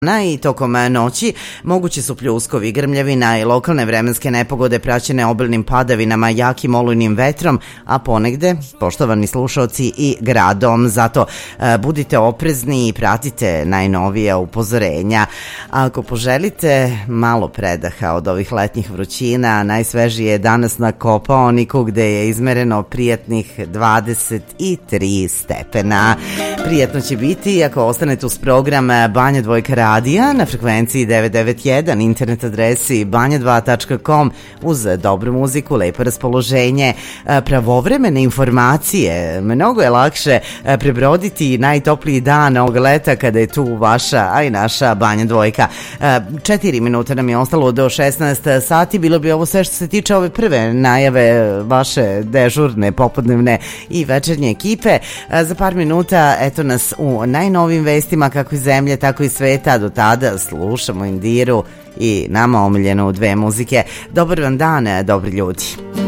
I tokom noći mogući su pljuskovi, grmljavina i lokalne vremenske nepogode praćene obilnim padavinama, jakim olujnim vetrom, a ponegde, poštovani slušaoci, i gradom. Zato budite oprezni i pratite najnovija upozorenja. Ako poželite malo predaha od ovih letnjih vrućina, najsvežije je danas na Kopaoniku, gde je izmereno prijatnih 23 stepena. Prijatno će biti ako ostanete uz program Banja Dvojka radija na frekvenciji 991, internet adresi banja2.com, uz dobru muziku, lepo raspoloženje, pravovremene informacije. Mnogo je lakše prebroditi najtopliji dan ovog leta kada je tu vaša, a i naša Banja Dvojka. 4 minuta nam je ostalo do 16 sati. Bilo bi ovo sve što se tiče ove prve najave vaše dežurne, popodnevne i večernje ekipe. Za par minuta eto nas u najnovim vestima kako iz zemlje, tako i sveta. Do tada slušamo Indiru i nama omiljenu dve muzike. Dobar vam dan, dobri ljudi.